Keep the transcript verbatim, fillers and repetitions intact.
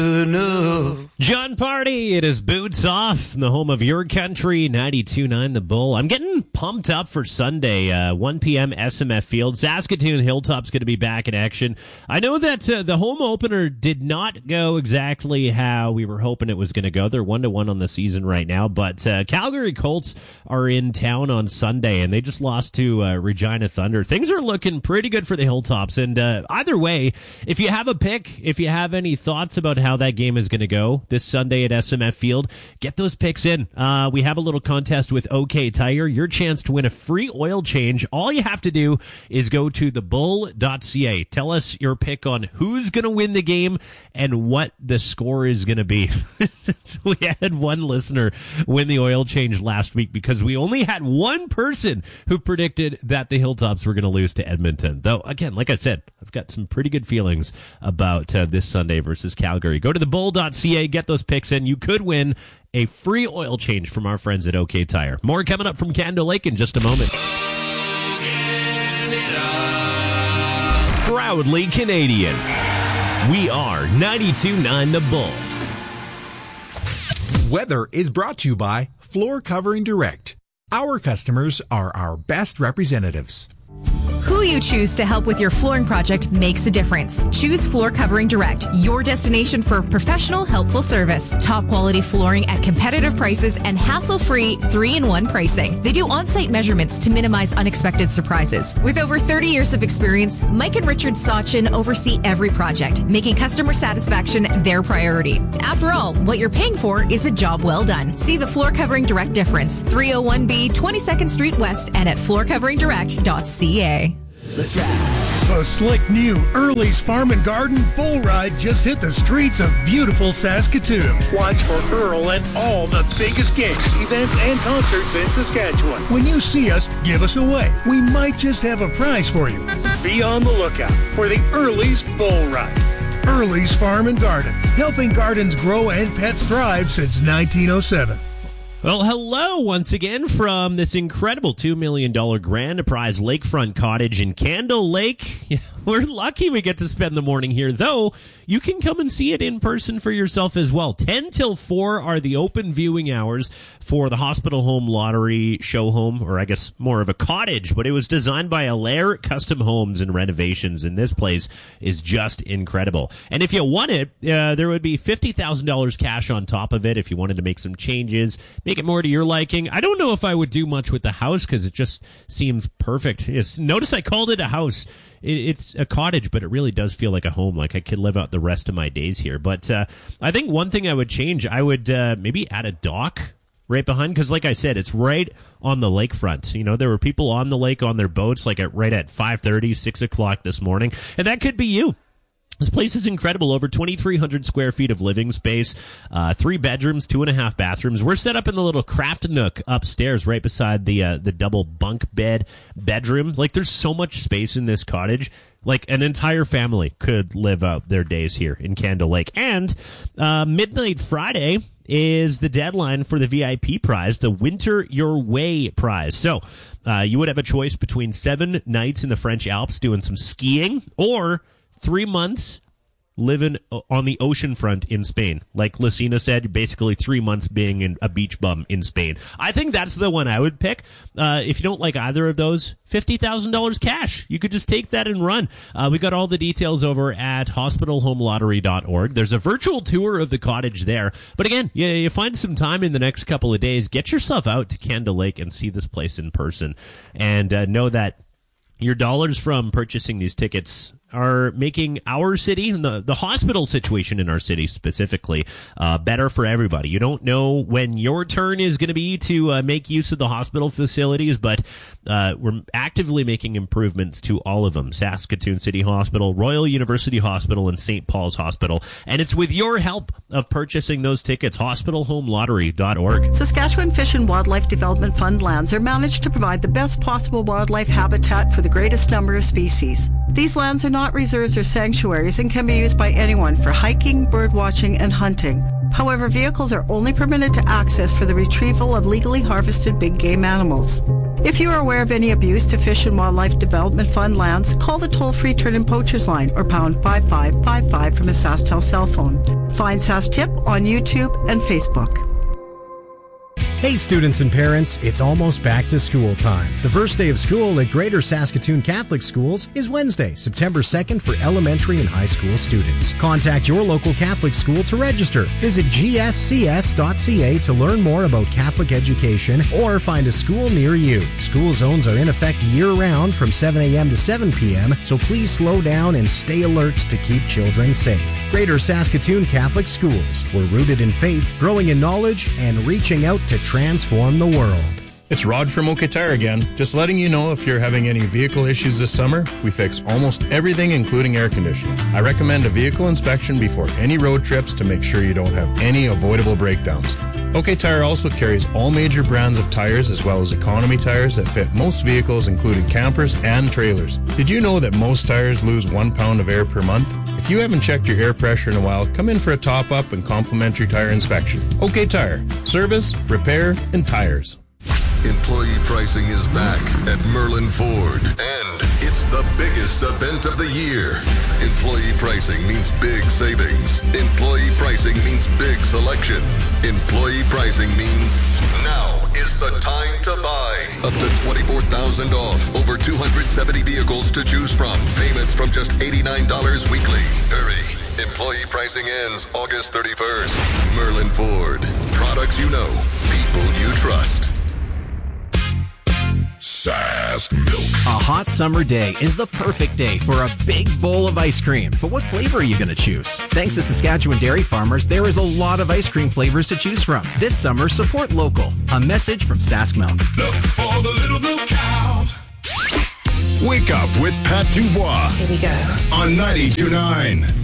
John Party, it is Boots Off, the home of your country, ninety-two point nine The Bull. I'm getting pumped up for Sunday, uh, one p.m. S M F Field. Saskatoon Hilltop's going to be back in action. I know that uh, the home opener did not go exactly how we were hoping it was going to go. They're one to one on the season right now, but uh, Calgary Colts are in town on Sunday, and they just lost to uh, Regina Thunder. Things are looking pretty good for the Hilltops, and uh, either way, if you have a pick, if you have any thoughts about how that game is going to go this Sunday at S M F Field, get those picks in. Uh, we have a little contest with OK Tire. Your chance to win a free oil change. All you have to do is go to the bull dot c a. Tell us your pick on who's going to win the game and what the score is going to be. We had one listener win the oil change last week because we only had one person who predicted that the Hilltops were going to lose to Edmonton. Though, again, like I said, I've got some pretty good feelings about uh, this Sunday versus Calgary. Go to the bull dot c a, get those picks in. You could win a free oil change from our friends at OK Tire. More coming up from Candle Lake in just a moment. Proudly Canadian. We are ninety-two point nine The Bull. Weather is brought to you by Floor Covering Direct. Our customers are our best representatives. Who you choose to help with your flooring project makes a difference. Choose Floor Covering Direct, your destination for professional, helpful service. Top quality flooring at competitive prices and hassle-free three in one pricing. They do on-site measurements to minimize unexpected surprises. With over thirty years of experience, Mike and Richard Sachin oversee every project, making customer satisfaction their priority. After all, what you're paying for is a job well done. See the Floor Covering Direct difference. three oh one B, twenty-second Street West, and at floor covering direct dot c a. Let's ride. The slick new Early's Farm and Garden Bull Ride just hit the streets of beautiful Saskatoon. Watch for Earl at all the biggest games, events, and concerts in Saskatchewan. When you see us, give us a wave. We might just have a prize for you. Be on the lookout for the Early's Bull Ride. Early's Farm and Garden, helping gardens grow and pets thrive since nineteen oh seven. Well, hello once again from this incredible two million dollars grand prize lakefront cottage in Candle Lake. We're lucky we get to spend the morning here, though you can come and see it in person for yourself as well. ten till four are the open viewing hours for the Hospital Home Lottery show home, or I guess more of a cottage, but it was designed by Allaire Custom Homes and Renovations, and this place is just incredible. And if you won it, uh, there would be fifty thousand dollars cash on top of it if you wanted to make some changes, make it more to your liking. I don't know if I would do much with the house because it just seems perfect. It's, notice I called it a house. It, it's a cottage, but it really does feel like a home. Like I could live out the rest of my days here. But uh, I think one thing I would change, I would uh, maybe add a dock right behind, because like I said, it's right on the lakefront. You know, there were people on the lake on their boats like at right at five thirty, six o'clock this morning, and that could be you. This place is incredible. Over twenty-three hundred square feet of living space, uh, three bedrooms, two and a half bathrooms. We're set up in the little craft nook upstairs right beside the uh, the double bunk bed bedroom. Like, there's so much space in this cottage. Like, an entire family could live out their days here in Candle Lake. And uh, Midnight Friday is the deadline for the V I P prize, the Winter Your Way prize. So uh, you would have a choice between seven nights in the French Alps doing some skiing, or three months living on the ocean front in Spain. Like Lucina said, basically three months being in a beach bum in Spain. I think that's the one I would pick. Uh, if you don't like either of those, fifty thousand dollars cash. You could just take that and run. Uh, we got all the details over at hospital home lottery dot org. There's a virtual tour of the cottage there. But again, you, you find some time in the next couple of days, get yourself out to Candle Lake and see this place in person. And uh, know that your dollars from purchasing these tickets are making our city, the, the hospital situation in our city specifically, uh, better for everybody. You don't know when your turn is going to be to uh, make use of the hospital facilities, but uh, we're actively making improvements to all of them. Saskatoon City Hospital, Royal University Hospital, and Saint Paul's Hospital. And it's with your help of purchasing those tickets, hospital home lottery dot org. Saskatchewan Fish and Wildlife Development Fund lands are managed to provide the best possible wildlife habitat for the greatest number of species. These lands are not reserves or sanctuaries and can be used by anyone for hiking, bird watching, and hunting. However, vehicles are only permitted to access for the retrieval of legally harvested big game animals. If you are aware of any abuse to Fish and Wildlife Development Fund lands, call the toll-free Turn-In Poachers line or pound five five five five from a SaskTel cell phone. Find SaskTip on YouTube and Facebook. Hey students and parents, it's almost back to school time. The first day of school at Greater Saskatoon Catholic Schools is Wednesday, September second for elementary and high school students. Contact your local Catholic school to register. Visit g s c s dot c a to learn more about Catholic education or find a school near you. School zones are in effect year-round from seven a.m. to seven p.m., so please slow down and stay alert to keep children safe. Greater Saskatoon Catholic Schools. We're rooted in faith, growing in knowledge, and reaching out to transform the world. It's Rod from OK Tire again. Just letting you know if you're having any vehicle issues this summer, we fix almost everything, including air conditioning. I recommend a vehicle inspection before any road trips to make sure you don't have any avoidable breakdowns. OK Tire also carries all major brands of tires as well as economy tires that fit most vehicles, including campers and trailers. Did you know that most tires lose one pound of air per month? If you haven't checked your air pressure in a while, come in for a top-up and complimentary tire inspection. OK Tire. Service, repair, and tires. Employee pricing is back at Merlin Ford, and it's the biggest event of the year. Employee pricing means big savings. Employee pricing means big selection. Employee pricing means now is the time to buy. Up to twenty-four thousand dollars off, over two hundred seventy vehicles to choose from. Payments from just eighty-nine dollars weekly. Hurry. Employee pricing ends August thirty-first. Merlin Ford. Products you know. People you trust. Sask Milk. A hot summer day is the perfect day for a big bowl of ice cream. But what flavor are you going to choose? Thanks to Saskatchewan dairy farmers, there is a lot of ice cream flavors to choose from. This summer, support local. A message from Sask Milk. Look for the little milk cow. Wake up with Pat Dubois. Here we go. On ninety-two point nine.